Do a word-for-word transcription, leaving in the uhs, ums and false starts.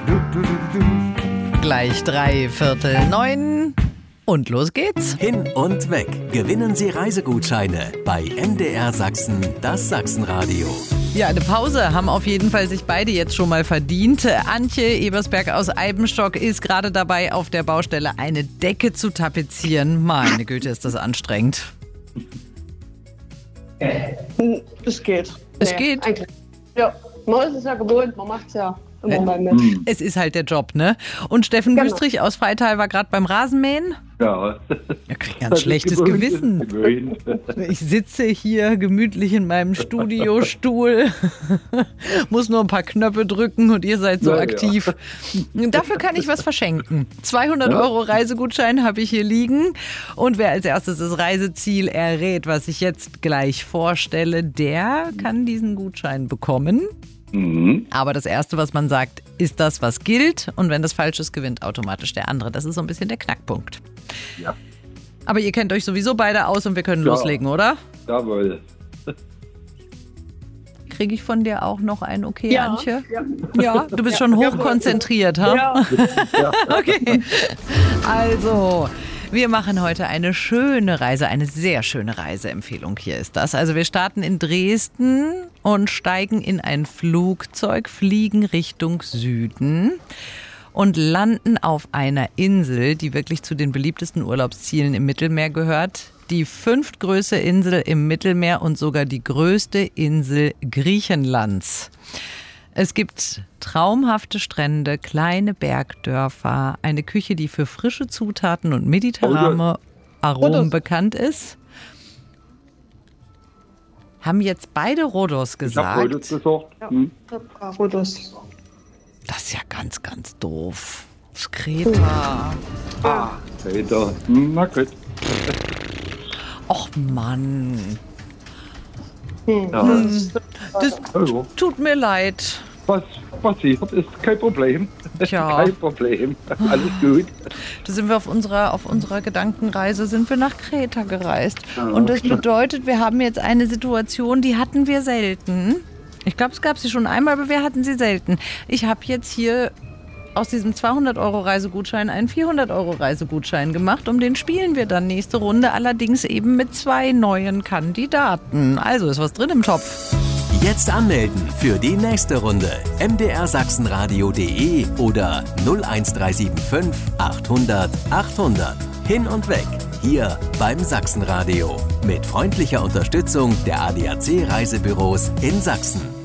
Gleich drei Viertel neun und los geht's. Hin und weg. Gewinnen Sie Reisegutscheine bei M D R Sachsen, das Sachsenradio. Ja, eine Pause haben auf jeden Fall sich beide jetzt schon mal verdient. Antje Ebersberg aus Eibenstock ist gerade dabei, auf der Baustelle eine Decke zu tapezieren. Meine Güte, ist das anstrengend. Es geht. Es nee, geht? Eigentlich. Ja, man ist es ja gewohnt, man macht es ja immer mal mit. Es ist halt der Job, ne? Und Steffen Genau. Wüstrich aus Freital war gerade beim Rasenmähen. Ja. Er kriegt ganz schlechtes Gewissen. Ich sitze hier gemütlich in meinem Studiostuhl, muss nur ein paar Knöpfe drücken und ihr seid so Na ja. aktiv. Dafür kann ich was verschenken. zweihundert Euro Reisegutschein habe ich hier liegen. Und wer als erstes das Reiseziel errät, was ich jetzt gleich vorstelle, der kann diesen Gutschein bekommen. Mhm. Aber das Erste, was man sagt, ist das, was gilt. Und wenn das falsch ist, gewinnt automatisch der andere. Das ist so ein bisschen der Knackpunkt. Ja. Aber ihr kennt euch sowieso beide aus und wir können Ja. loslegen, oder? Jawohl. Kriege ich von dir auch noch ein Okay, Ja. Antje? Ja. Ja, du bist schon hochkonzentriert, ha? Ja. Okay. Also, wir machen heute eine schöne Reise, eine sehr schöne Reiseempfehlung hier ist das. Also wir starten in Dresden und steigen in ein Flugzeug, fliegen Richtung Süden und landen auf einer Insel, die wirklich zu den beliebtesten Urlaubszielen im Mittelmeer gehört. Die fünftgrößte Insel im Mittelmeer und sogar die größte Insel Griechenlands. Es gibt traumhafte Strände, kleine Bergdörfer, eine Küche, die für frische Zutaten und mediterrane Aromen Rhodos. bekannt ist. Haben jetzt beide Rhodos Ich habe heute gesagt? gesagt. Hm? Rhodos. Das ist ja ganz, ganz doof. Das ist Kreta. Ah, Peter. Hm, na gut. Och Mann, Ja. das Also, tut mir leid. was passiert, ist kein Problem. Tja. Kein Problem. Alles gut. Da sind wir auf unserer, auf unserer Gedankenreise, sind wir nach Kreta gereist. Ja. Und das bedeutet, wir haben jetzt eine Situation, die hatten wir selten. Ich glaube, es gab sie schon einmal, aber wir hatten sie selten. Ich habe jetzt hier aus diesem zweihundert Euro Reisegutschein einen vierhundert Euro Reisegutschein gemacht. Um den spielen wir dann nächste Runde, allerdings eben mit zwei neuen Kandidaten. Also ist was drin im Topf. Jetzt anmelden für die nächste Runde. m d r sachsenradio punkt d e oder null eins drei sieben fünf achthundert achthundert. Hin und weg. Hier beim Sachsenradio. Mit freundlicher Unterstützung der A D A C Reisebüros in Sachsen.